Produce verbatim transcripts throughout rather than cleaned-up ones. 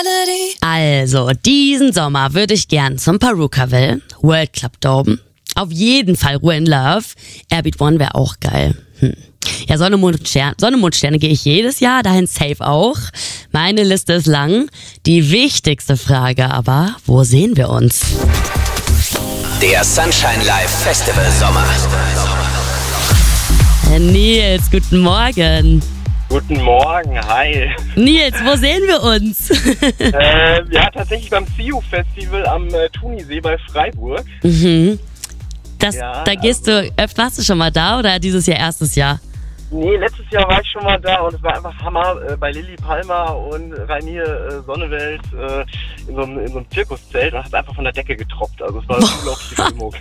Also, diesen Sommer würde ich gern zum Perukaville, World Club Dome, auf jeden Fall Ruhe in Love, Airbeat One wäre auch geil. Hm. Ja, Sonne, Mond und Sterne, Sonne, Mond, Sterne gehe ich jedes Jahr, dahin safe auch. Meine Liste ist lang. Die wichtigste Frage aber, wo sehen wir uns? Der Sunshine Live Festival Sommer. Herr Nils, guten Morgen. Guten Morgen, hi. Nils, wo sehen wir uns? äh, ja, tatsächlich beim C I U Festival am äh, Thunisee bei Freiburg. Mhm. Das, Ja, da gehst also- du, öfter warst du schon mal da oder dieses Jahr erstes Jahr? Nee, letztes Jahr war ich schon mal da und es war einfach Hammer äh, bei Lilly Palmer und Rainier äh, Sonnewelt äh, in, so einem, in so einem Zirkuszelt und hat einfach von der Decke getroppt. Also es war eine unglaubliche Stimmung.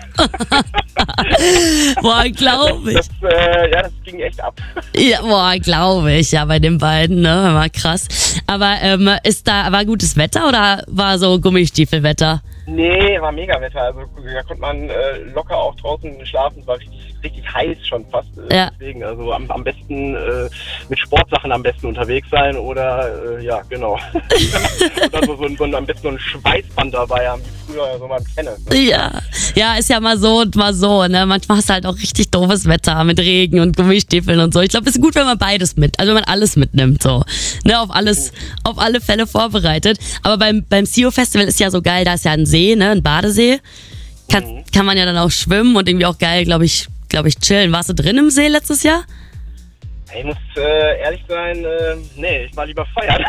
Boah, glaube ich. Das, äh, ja, das ging echt ab. Ja, boah, glaube ich, ja, bei den beiden, ne, war krass. Aber ähm, ist da, war gutes Wetter oder war so Gummistiefelwetter? Nee, war mega Wetter. Also da konnte man äh, locker auch draußen schlafen. Es war richtig, richtig heiß schon fast. Äh, Ja. Deswegen, also am, am besten äh, mit Sportsachen am besten unterwegs sein oder äh, ja, genau. Oder so, so, ein- so ein, am besten so ein Schweißband dabei haben, wie früher so beim Tennis. Ne? Ja, ja, ist ja mal so und mal so, ne? Manchmal hast du halt auch richtig doofes Wetter mit Regen und Gummistiefeln und so. Ich glaube, es ist gut, wenn man beides mit, also wenn man alles mitnimmt, so. Ne, auf alles, auf alle Fälle vorbereitet. Aber beim, beim C I U Festival ist ja so geil, da ist ja ein See, ne, ein Badesee. Kann, Mhm. kann man ja dann auch schwimmen und irgendwie auch geil, glaube ich, glaube ich, chillen. Warst du drin im See letztes Jahr? Ich muss äh, ehrlich sein, äh, nee, ich war lieber feiern.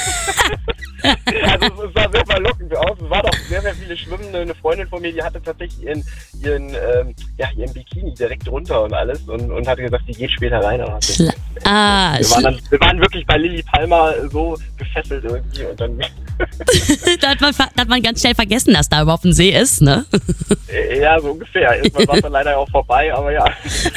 Also es, es sah sehr verlockend aus. Es waren auch sehr, sehr viele Schwimmende. Eine Freundin von mir, die hatte tatsächlich ihren, ihren, ähm, ja, ihren Bikini direkt runter und alles und, und hatte gesagt, sie geht später rein. Und hatte, Schla- ah, wir, waren dann, wir waren wirklich bei Lilly Palmer so gefesselt irgendwie und dann da, hat man, ver- da hat man ganz schnell vergessen, dass da überhaupt ein See ist, ne? äh, ja, so ungefähr. Irgendwann war es dann leider auch vorbei, aber ja.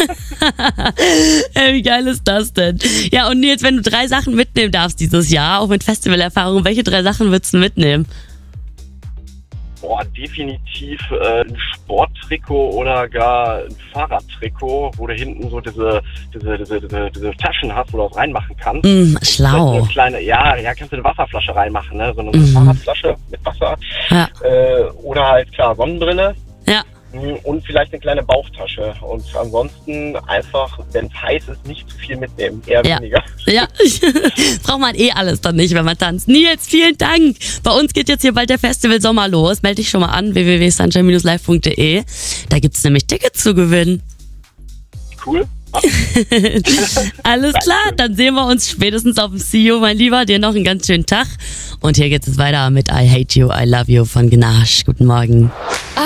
Ey, wie geil ist das denn? Ja, und Nils, wenn du drei Sachen mitnehmen darfst dieses Jahr, auch mit Festivalerfahrung, welche drei Sachen würdest du mitnehmen? Boah, definitiv äh, ein Sporttrikot oder gar ein Fahrradtrikot, wo du hinten so diese, diese, diese, diese, diese Taschen hast, wo du was reinmachen kannst. Mm, Vielleicht schlau. Eine kleine, ja, ja, kannst du eine Wasserflasche reinmachen, ne? So eine Mhm. Fahrradflasche mit Wasser. Ja. Äh, oder halt klar Sonnenbrille. Ja. Mm, Und vielleicht eine kleine Bauchtasche. Und ansonsten einfach, wenn es heiß ist, nicht zu viel mitnehmen. Eher Ja. weniger. Ja, braucht man eh alles dann nicht, wenn man tanzt. Nils, vielen Dank. Bei uns geht jetzt hier bald der Festival Sommer los. Melde dich schon mal an, w w w punkt sunshine Bindestrich live punkt d e. Da gibt's nämlich Tickets zu gewinnen. Cool. Alles klar, dann sehen wir uns spätestens auf dem C I U, mein Lieber. Dir noch einen ganz schönen Tag. Und hier geht es weiter mit I Hate You, I Love You von Ganache. Guten Morgen.